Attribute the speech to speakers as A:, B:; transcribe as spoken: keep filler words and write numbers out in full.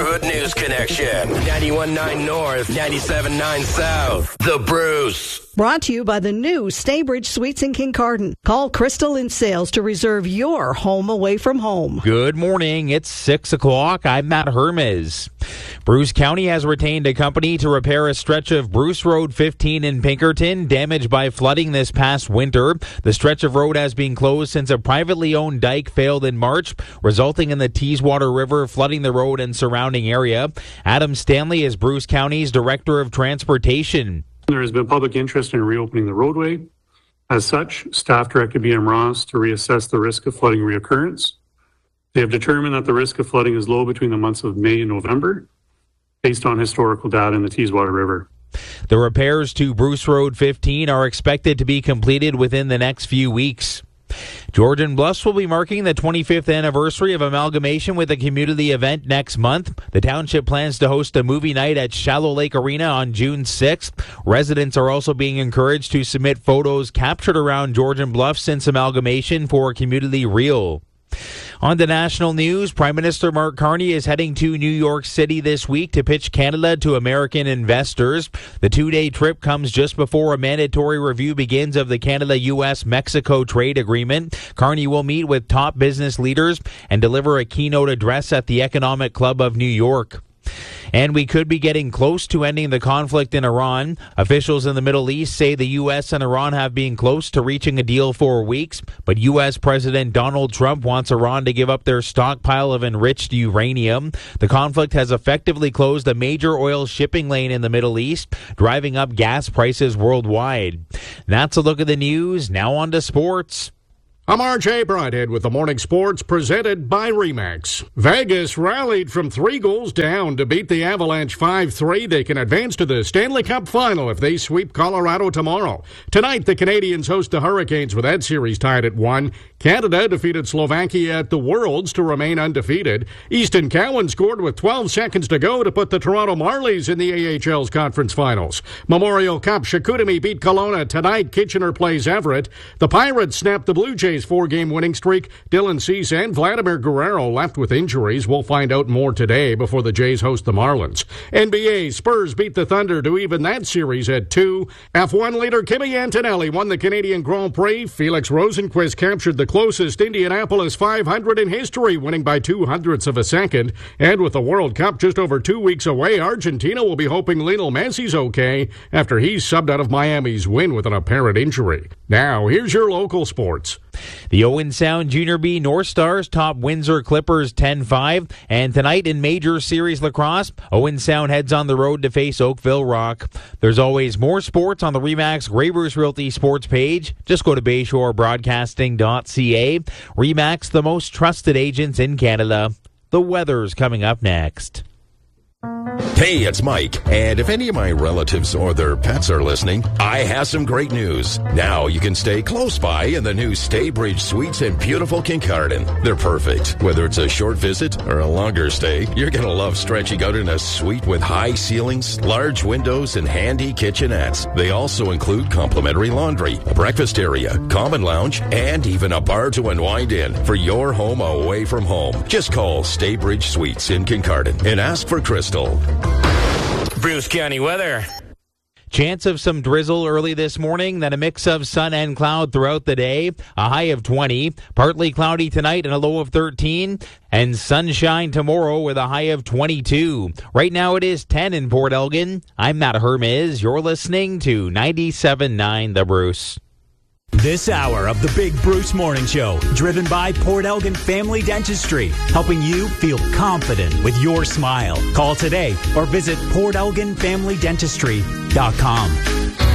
A: Neighborhood News Connection. ninety-one point nine North, ninety-seven point nine South. The Bruce.
B: Brought to you by the new Staybridge Suites in Kincardine. Call Crystal in Sales to reserve your home away from home.
C: Good morning. It's six o'clock. I'm Matt Hermes. Bruce County has retained a company to repair a stretch of Bruce Road fifteen in Pinkerton, damaged by flooding this past winter. The stretch of road has been closed since a privately owned dike failed in March, resulting in the Teeswater River flooding the road and surrounding area. Adam Stanley is Bruce County's Director of Transportation.
D: There has been public interest in reopening the roadway. As such, staff directed B M Ross to reassess the risk of flooding reoccurrence. They have determined that the risk of flooding is low between the months of May and November, based on historical data in the Teeswater River.
C: The repairs to Bruce Road fifteen are expected to be completed within the next few weeks. Georgian Bluffs will be marking the twenty-fifth anniversary of amalgamation with a community event next month. The township plans to host a movie night at Shallow Lake Arena on June sixth. Residents are also being encouraged to submit photos captured around Georgian Bluffs since amalgamation for a community reel. On the national news, Prime Minister Mark Carney is heading to New York City this week to pitch Canada to American investors. The two-day trip comes just before a mandatory review begins of the Canada-U S Mexico trade agreement. Carney will meet with top business leaders and deliver a keynote address at the Economic Club of New York. And we could be getting close to ending the conflict in Iran. Officials in the Middle East say the U S and Iran have been close to reaching a deal for weeks, but U S President Donald Trump wants Iran to give up their stockpile of enriched uranium. The conflict has effectively closed a major oil shipping lane in the Middle East, driving up gas prices worldwide. That's a look at the news. Now on to sports.
E: I'm R J Broadhead with the Morning Sports presented by RE/MAX. Vegas rallied from three goals down to beat the Avalanche five three. They can advance to the Stanley Cup final if they sweep Colorado tomorrow. Tonight, the Canadians host the Hurricanes with that series tied at one. Canada defeated Slovakia at the Worlds to remain undefeated. Easton Cowan scored with twelve seconds to go to put the Toronto Marlies in the A H L's conference finals. Memorial Cup, Chicoutimi beat Kelowna. Tonight, Kitchener plays Everett. The Pirates snapped the Blue Jays four-game winning streak. Dylan Cease and Vladimir Guerrero left with injuries. We'll find out more today before the Jays host the Marlins. N B A, Spurs beat the Thunder to even that series at two. F one leader Kimi Antonelli won the Canadian Grand Prix. Felix Rosenqvist captured the closest Indianapolis five hundred in history, winning by two hundredths of a second. And with the World Cup just over two weeks away, Argentina will be hoping Lionel Messi's okay after he's subbed out of Miami's win with an apparent injury. Now, here's your local sports.
C: The Owen Sound Junior B North Stars top Windsor Clippers ten five. And tonight in Major Series Lacrosse, Owen Sound heads on the road to face Oakville Rock. There's always more sports on the RE/MAX Grey Bruce Realty sports page. Just go to bayshore broadcasting dot c a. RE/MAX, the most trusted agents in Canada. The weather's coming up next.
A: Hey, it's Mike, and if any of my relatives or their pets are listening, I have some great news. Now you can stay close by in the new Staybridge Suites in beautiful Kincardine. They're perfect. Whether it's a short visit or a longer stay, you're going to love stretching out in a suite with high ceilings, large windows, and handy kitchenettes. They also include complimentary laundry, a breakfast area, common lounge, and even a bar to unwind in for your home away from home. Just call Staybridge Suites in Kincardine and ask for Crystal. Bruce County weather.
C: Chance of some drizzle early this morning, then a mix of sun and cloud throughout the day. A high of twenty. Partly cloudy tonight and a low of thirteen. And sunshine tomorrow with a high of twenty-two. Right now it is ten in Port Elgin. I'm Matt Hermes. You're listening to ninety-seven point nine The Bruce.
F: This hour of the Big Bruce Morning Show, driven by Port Elgin Family Dentistry, helping you feel confident with your smile. Call today or visit port elgin family dentistry dot com.